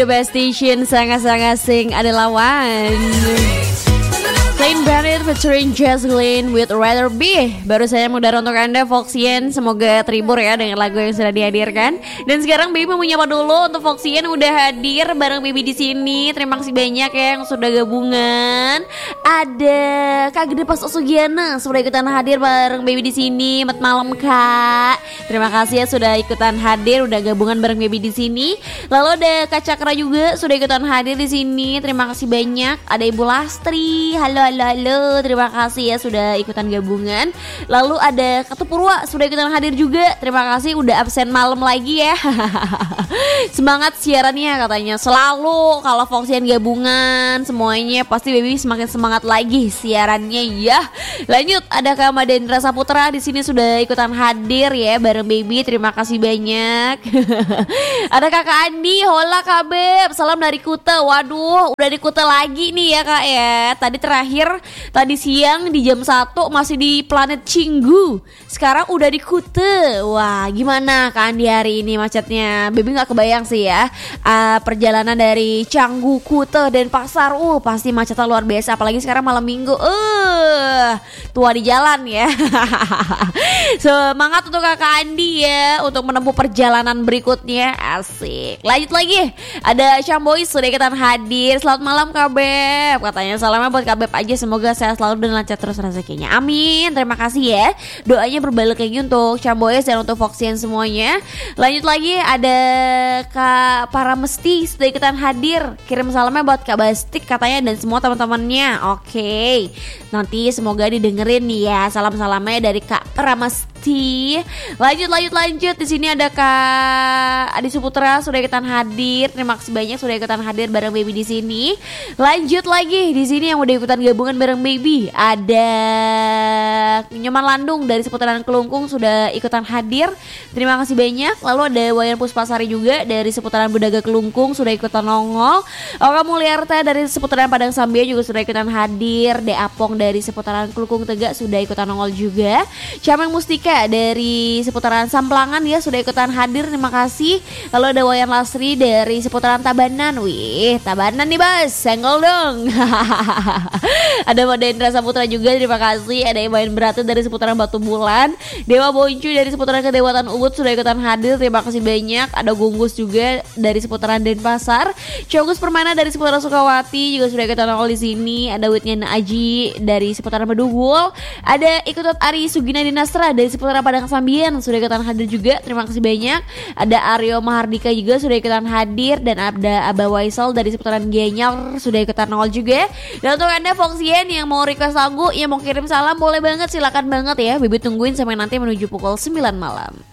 The Best Station sangat-sangat sing ada lawan. Clean Bandit featuring Jasmine with Rather Be. Baru saya mudar untuk Anda Foxien. Semoga terhibur ya dengan lagu yang sudah dihadirkan. Dan sekarang Baby mau menyapa dulu untuk Foxien udah hadir bareng Baby di sini. Terima kasih banyak ya yang sudah gabungan. Ada Kak Gede Pas Sugiana sudah ikutan hadir bareng Baby di sini. Selamat malam Kak. Terima kasih ya sudah ikutan hadir, udah gabungan bareng Baby di sini. Lalu ada Kak Cakra juga sudah ikutan hadir di sini. Terima kasih banyak. Ada Ibu Lastri. Halo, terima kasih ya sudah ikutan gabungan. Lalu ada Katu Purwa sudah ikutan hadir juga. Terima kasih udah absen malam lagi ya. Semangat siarannya katanya. Selalu kalau Foxian gabungan semuanya pasti Baby semakin semangat lagi siarannya ya. Lanjut ada Kak Madendra Saputra di sini sudah ikutan hadir ya bareng Baby. Terima kasih banyak. Ada Kakak Andi, hola Kak Beb. Salam dari Kuta. Waduh, udah di Kuta lagi nih ya Kak ya. Tadi siang di jam 1 masih di planet Cinggu. Sekarang udah di Kute. Wah gimana Kak Andi hari ini macetnya? Baby gak kebayang sih ya. Perjalanan dari Canggu, Kute, dan Pasar. Pasti macetnya luar biasa. Apalagi sekarang malam minggu. Tua di jalan ya. Semangat untuk Kakak Andi ya untuk menempuh perjalanan berikutnya. Asik. Lanjut lagi. Ada Syamboy sudah ikutan hadir. Selamat malam Kak Beb. Katanya salamnya buat Kak Beb aja, semoga sehat selalu dan lancar terus rezekinya. Amin. Terima kasih ya. Doanya berbalik lagi untuk Camboyes dan untuk Foxian semuanya. Lanjut lagi ada Kak Paramesti sudah ikutan hadir. Kirim salamnya buat Kak Bastik katanya dan semua teman-temannya. Oke. Nanti semoga didengerin nih ya salam-salamnya dari Kak Paramesti. Lanjut. Di sini ada Kak Adi Suputra sudah ikutan hadir. Terima kasih banyak sudah ikutan hadir bareng Baby di sini. Lanjut lagi di sini yang udah ikutan gabungan bareng Baby. Ada Nyoman Landung dari seputaran Kelungkung sudah ikutan hadir. Terima kasih banyak. Lalu ada Wayan Puspasari juga dari seputaran Budaga Kelungkung sudah ikutan nongol. Oka Mulyarta dari seputaran Padang Sambia juga sudah ikutan hadir. De Apong dari seputaran Kelungkung Tegak sudah ikutan nongol juga. Cameng Mustika dari seputaran Samplangan ya sudah ikutan hadir. Terima kasih. Lalu ada Wayan Lasri dari seputaran Tabanan. Wih, Tabanan nih Bas, senggol dong. Ada Madendra Saputra juga, terima kasih. Ada Imain Beratu dari seputaran Batu Bulan. Dewa Boncu dari seputaran Kedewatan Ubud sudah ikutan hadir. Terima kasih banyak. Ada Gunggus juga dari seputaran Denpasar. Cogus Permana dari seputaran Sukawati juga sudah ikutan nongol di sini. Ada Witnya Aji dari seputaran Bedugul. Ada Ikutot Ari Sugina Dinastra dari seputaran Padang Sambian sudah ikutan hadir juga. Terima kasih banyak. Ada Aryo Mahardika juga sudah ikutan hadir dan ada Aba Waisal dari seputaran Gianyar sudah ikutan nongol juga. Dan untuk Anda Foxien yang mau request lagu, yang mau kirim salam boleh banget, silakan banget ya. Bibi tungguin sampai nanti menuju pukul 9 malam.